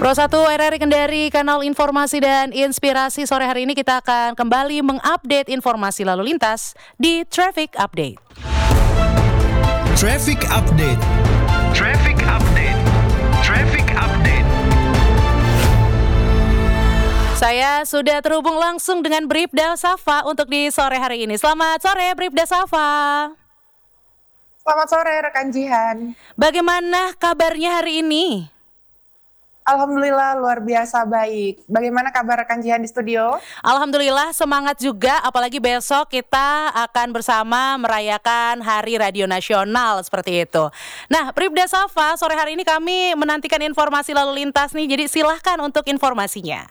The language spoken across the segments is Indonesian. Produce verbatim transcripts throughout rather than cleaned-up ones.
Pro satu R R I Kendari, kanal informasi dan inspirasi. Sore hari ini kita akan kembali mengupdate informasi lalu lintas di Traffic Update. Traffic Update. Traffic Update. Traffic Update. Saya sudah terhubung langsung dengan Bribda Safa untuk di sore hari ini. Selamat sore Bribda Safa. Selamat sore rekan Jihan. Bagaimana kabarnya hari ini? Alhamdulillah luar biasa baik. Bagaimana kabar rekan Jihan di studio? Alhamdulillah semangat juga, apalagi besok kita akan bersama merayakan Hari Radio Nasional seperti itu. Nah, Bribda Safa, sore hari ini kami menantikan informasi lalu lintas nih, jadi silahkan untuk informasinya.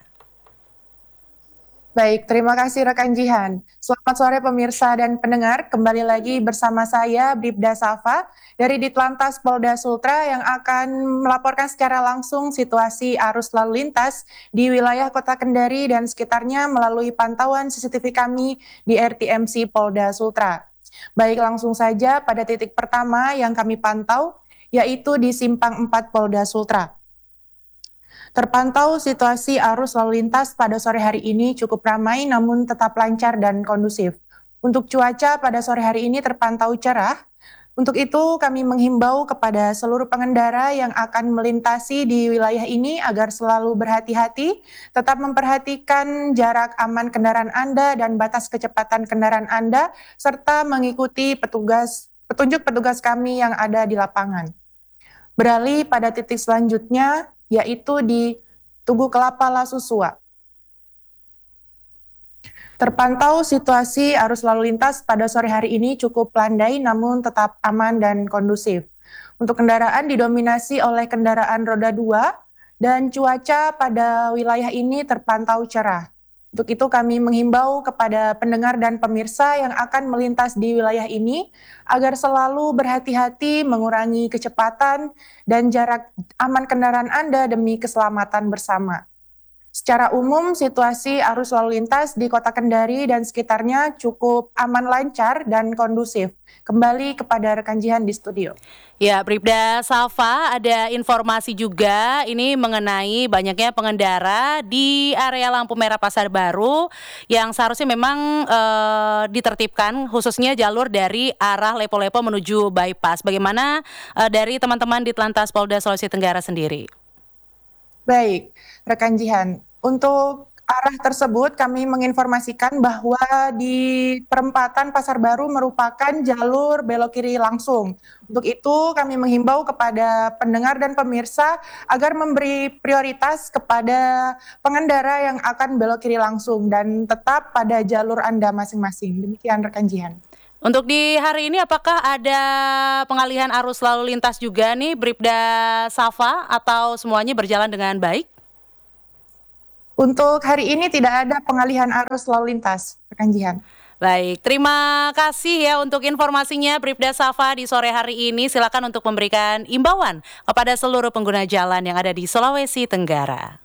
Baik, terima kasih rekan Jihan. Selamat sore pemirsa dan pendengar. Kembali lagi bersama saya Bribda Safa dari Ditlantas Polda Sultra yang akan melaporkan secara langsung situasi arus lalu lintas di wilayah Kota Kendari dan sekitarnya melalui pantauan C C T V kami di R T M C Polda Sultra. Baik, langsung saja pada titik pertama yang kami pantau yaitu di Simpang empat Polda Sultra. Terpantau situasi arus lalu lintas pada sore hari ini cukup ramai namun tetap lancar dan kondusif. Untuk cuaca pada sore hari ini terpantau cerah. Untuk itu kami menghimbau kepada seluruh pengendara yang akan melintasi di wilayah ini agar selalu berhati-hati, tetap memperhatikan jarak aman kendaraan Anda dan batas kecepatan kendaraan Anda, serta mengikuti petugas petunjuk petugas kami yang ada di lapangan. Beralih pada titik selanjutnya, yaitu di Tugu Kelapa Lasusua. Terpantau situasi arus lalu lintas pada sore hari ini cukup landai namun tetap aman dan kondusif. Untuk kendaraan didominasi oleh kendaraan roda dua dan cuaca pada wilayah ini terpantau cerah. Untuk itu kami menghimbau kepada pendengar dan pemirsa yang akan melintas di wilayah ini agar selalu berhati-hati mengurangi kecepatan dan jarak aman kendaraan Anda demi keselamatan bersama. Secara umum, situasi arus lalu lintas di Kota Kendari dan sekitarnya cukup aman, lancar, dan kondusif. Kembali kepada rekan Jihan di studio. Ya, Bribda Safa, ada informasi juga ini mengenai banyaknya pengendara di area lampu merah Pasar Baru yang seharusnya memang e, ditertibkan, khususnya jalur dari arah Lepo-Lepo menuju bypass. Bagaimana e, dari teman-teman di Ditlantas Polda Sulawesi Tenggara sendiri? Baik, rekan Jihan. Untuk arah tersebut kami menginformasikan bahwa di perempatan Pasar Baru merupakan jalur belok kiri langsung. Untuk itu kami menghimbau kepada pendengar dan pemirsa agar memberi prioritas kepada pengendara yang akan belok kiri langsung dan tetap pada jalur Anda masing-masing. Demikian rekan Jihan. Untuk di hari ini apakah ada pengalihan arus lalu lintas juga nih Bribda Safa atau semuanya berjalan dengan baik? Untuk hari ini tidak ada pengalihan arus lalu lintas, rekan Jihan. Baik, terima kasih ya untuk informasinya Bribda Safa di sore hari ini. Silakan untuk memberikan imbauan kepada seluruh pengguna jalan yang ada di Sulawesi Tenggara.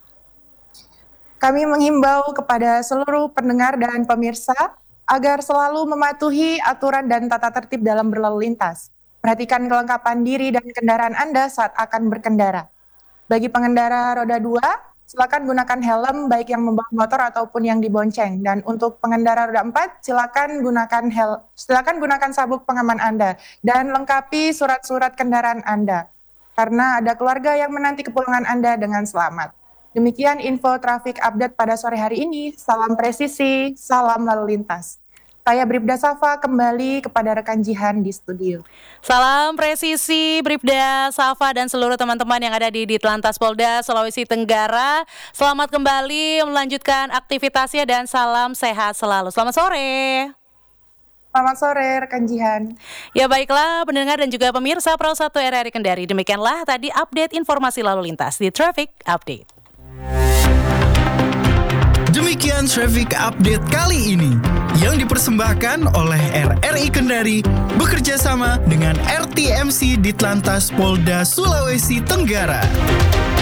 Kami menghimbau kepada seluruh pendengar dan pemirsa agar selalu mematuhi aturan dan tata tertib dalam berlalu lintas. Perhatikan kelengkapan diri dan kendaraan Anda saat akan berkendara. Bagi pengendara roda dua, silakan gunakan helm baik yang membawa motor ataupun yang dibonceng. Dan untuk pengendara roda empat, silakan gunakan hel silakan gunakan sabuk pengaman Anda dan lengkapi surat-surat kendaraan Anda karena ada keluarga yang menanti kepulangan Anda dengan selamat. Demikian info traffic update pada sore hari ini. Salam presisi, salam lalu lintas. Saya Bribda Safa kembali kepada rekan Jihan di studio. Salam presisi Bribda Safa dan seluruh teman-teman yang ada di Ditlantas Polda Sulawesi Tenggara. Selamat kembali melanjutkan aktivitasnya dan salam sehat selalu. Selamat sore. Selamat sore rekan Jihan. Ya baiklah pendengar dan juga pemirsa Pro satu R R I Kendari. Demikianlah tadi update informasi lalu lintas di Traffic Update. Demikian Traffic Update kali ini yang dipersembahkan oleh R R I Kendari bekerja sama dengan R T M C Ditlantas Polda Sulawesi Tenggara.